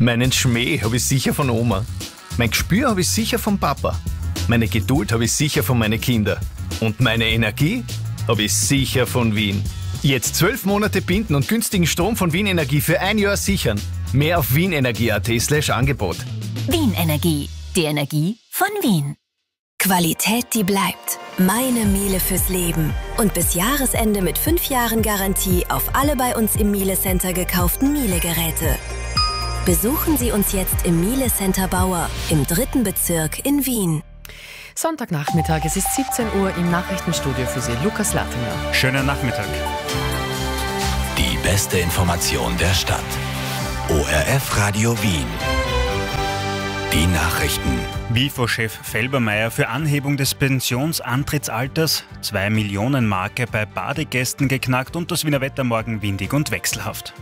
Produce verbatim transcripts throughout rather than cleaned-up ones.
Meinen Schmäh habe ich sicher von Oma. Mein Gespür habe ich sicher vom Papa. Meine Geduld habe ich sicher von meinen Kindern. Und meine Energie habe ich sicher von Wien. Jetzt zwölf Monate binden und günstigen Strom von Wien Energie für ein Jahr sichern. Mehr auf wienenergie.at slash Angebot. Wien Energie. Die Energie von Wien. Qualität, die bleibt. Meine Miele fürs Leben. Und bis Jahresende mit fünf Jahren Garantie auf alle bei uns im Miele Center gekauften Miele-Geräte. Besuchen Sie uns jetzt im Miele Center Bauer im dritten Bezirk in Wien. Sonntagnachmittag, es ist siebzehn Uhr im Nachrichtenstudio für Sie, Lukas Latimer. Schönen Nachmittag. Die beste Information der Stadt. O R F Radio Wien. Die Nachrichten. WIFO-Chef Felbermayr für Anhebung des Pensionsantrittsalters, zwei Millionen Marke bei Badegästen geknackt und das Wiener Wetter morgen windig und wechselhaft.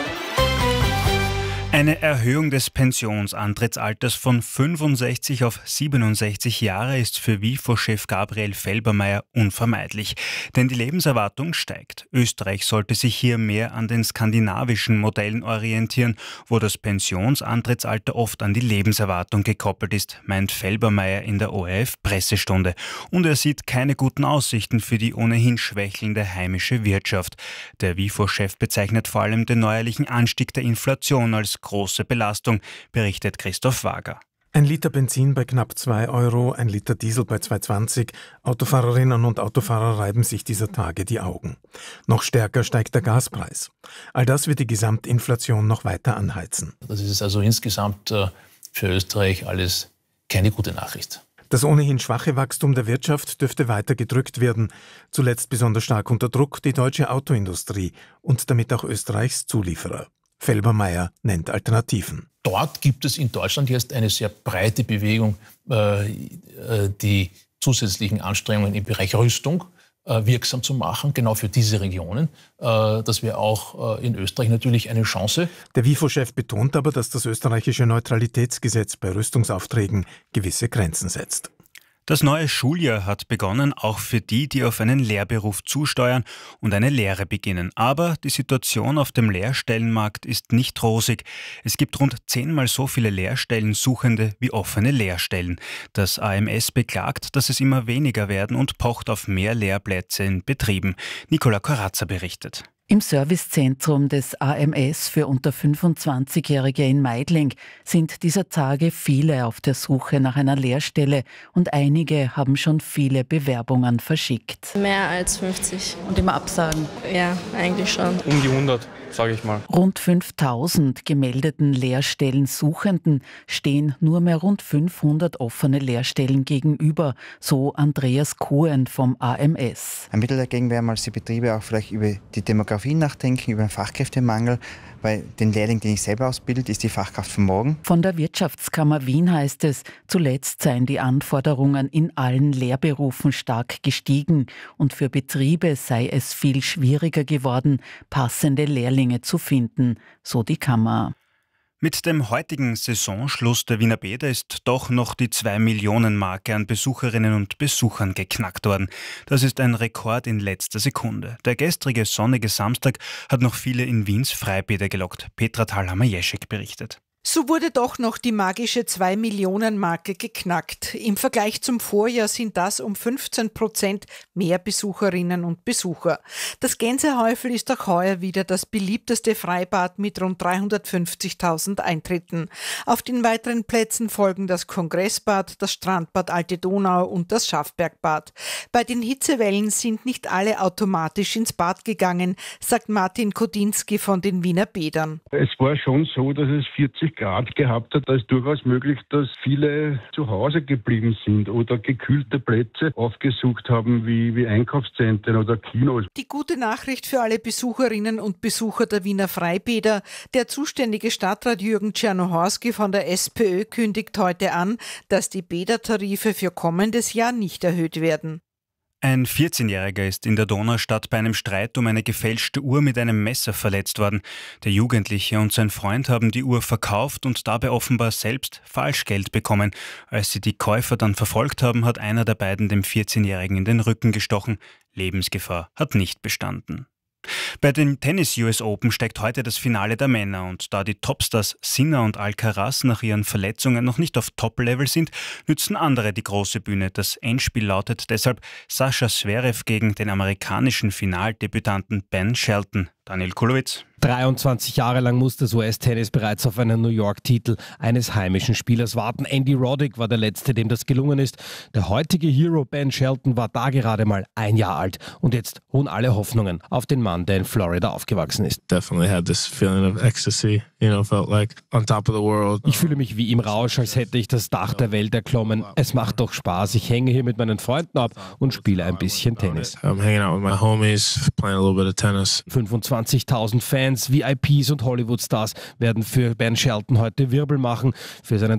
Eine Erhöhung des Pensionsantrittsalters von fünfundsechzig auf siebenundsechzig Jahre ist für WIFO-Chef Gabriel Felbermayr unvermeidlich, denn die Lebenserwartung steigt. Österreich sollte sich hier mehr an den skandinavischen Modellen orientieren, wo das Pensionsantrittsalter oft an die Lebenserwartung gekoppelt ist, meint Felbermayr in der O R F-Pressestunde. Und er sieht keine guten Aussichten für die ohnehin schwächelnde heimische Wirtschaft. Der WIFO-Chef bezeichnet vor allem den neuerlichen Anstieg der Inflation als große Belastung, berichtet Christoph Wager. Ein Liter Benzin bei knapp zwei Euro, ein Liter Diesel bei zwei zwanzig. Autofahrerinnen und Autofahrer reiben sich dieser Tage die Augen. Noch stärker steigt der Gaspreis. All das wird die Gesamtinflation noch weiter anheizen. Das ist also insgesamt für Österreich alles keine gute Nachricht. Das ohnehin schwache Wachstum der Wirtschaft dürfte weiter gedrückt werden. Zuletzt besonders stark unter Druck die deutsche Autoindustrie und damit auch Österreichs Zulieferer. Felbermayr nennt Alternativen. Dort gibt es in Deutschland jetzt eine sehr breite Bewegung, die zusätzlichen Anstrengungen im Bereich Rüstung wirksam zu machen, genau für diese Regionen. Das wäre auch in Österreich natürlich eine Chance. Der WIFO-Chef betont aber, dass das österreichische Neutralitätsgesetz bei Rüstungsaufträgen gewisse Grenzen setzt. Das neue Schuljahr hat begonnen, auch für die, die auf einen Lehrberuf zusteuern und eine Lehre beginnen. Aber die Situation auf dem Lehrstellenmarkt ist nicht rosig. Es gibt rund zehnmal so viele Lehrstellensuchende wie offene Lehrstellen. Das A M S beklagt, dass es immer weniger werden und pocht auf mehr Lehrplätze in Betrieben. Nicola Corazza berichtet. Im Servicezentrum des A M S für unter fünfundzwanzigjährige in Meidling sind dieser Tage viele auf der Suche nach einer Lehrstelle und einige haben schon viele Bewerbungen verschickt. Mehr als fünfzig. Und immer Absagen? Ja, eigentlich schon. Um die hundert, sage ich mal. Rund fünftausend gemeldeten Lehrstellensuchenden stehen nur mehr rund fünfhundert offene Lehrstellen gegenüber, so Andreas Kuhn vom A M S. Ein Mittel dagegen wäre mal, die Betriebe auch vielleicht über die Demografie nachdenken, über den Fachkräftemangel, weil den Lehrling, den ich selber ausbilde, ist die Fachkraft von morgen. Von der Wirtschaftskammer Wien heißt es, zuletzt seien die Anforderungen in allen Lehrberufen stark gestiegen und für Betriebe sei es viel schwieriger geworden, passende Lehrlinge zu finden, so die Kammer. Mit dem heutigen Saisonschluss der Wiener Bäder ist doch noch die zwei Millionen Marke an Besucherinnen und Besuchern geknackt worden. Das ist ein Rekord in letzter Sekunde. Der gestrige sonnige Samstag hat noch viele in Wiens Freibäder gelockt. Petra Thalhammer-Jeschek berichtet. So wurde doch noch die magische zwei Millionen Marke geknackt. Im Vergleich zum Vorjahr sind das um fünfzehn Prozent mehr Besucherinnen und Besucher. Das Gänsehäufel ist auch heuer wieder das beliebteste Freibad mit rund dreihundertfünfzigtausend Eintritten. Auf den weiteren Plätzen folgen das Kongressbad, das Strandbad Alte Donau und das Schafbergbad. Bei den Hitzewellen sind nicht alle automatisch ins Bad gegangen, sagt Martin Kodinski von den Wiener Bädern. Es war schon so, dass es vierzig Grad gehabt hat, da ist durchaus möglich, dass viele zu Hause geblieben sind oder gekühlte Plätze aufgesucht haben, wie, wie Einkaufszentren oder Kinos. Die gute Nachricht für alle Besucherinnen und Besucher der Wiener Freibäder: Der zuständige Stadtrat Jürgen Czernohorski von der SPÖ kündigt heute an, dass die Bädertarife für kommendes Jahr nicht erhöht werden. Ein vierzehnjähriger ist in der Donaustadt bei einem Streit um eine gefälschte Uhr mit einem Messer verletzt worden. Der Jugendliche und sein Freund haben die Uhr verkauft und dabei offenbar selbst Falschgeld bekommen. Als sie die Käufer dann verfolgt haben, hat einer der beiden dem vierzehnjährigen in den Rücken gestochen. Lebensgefahr hat nicht bestanden. Bei den Tennis-U S Open steigt heute das Finale der Männer und da die Topstars Sinner und Alcaraz nach ihren Verletzungen noch nicht auf Top-Level sind, nützen andere die große Bühne. Das Endspiel lautet deshalb Sascha Zverev gegen den amerikanischen Finaldebütanten Ben Shelton. Daniel Kulowitz. dreiundzwanzig Jahre lang muss das U S-Tennis bereits auf einen New York-Titel eines heimischen Spielers warten. Andy Roddick war der Letzte, dem das gelungen ist. Der heutige Hero Ben Shelton war da gerade mal ein Jahr alt. Und jetzt ruhen alle Hoffnungen auf den Mann, der in Florida aufgewachsen ist. Definitely had this feeling of ecstasy, you know, felt like on top of the world. Ich fühle mich wie im Rausch, als hätte ich das Dach der Welt erklommen. Es macht doch Spaß. Ich hänge hier mit meinen Freunden ab und spiele ein bisschen Tennis. I'm hanging out with my homies, playing a little bit of tennis. fünfundzwanzigtausend Fans, V I Ps und Hollywood-Stars werden für Ben Shelton heute Wirbel machen. Für seinen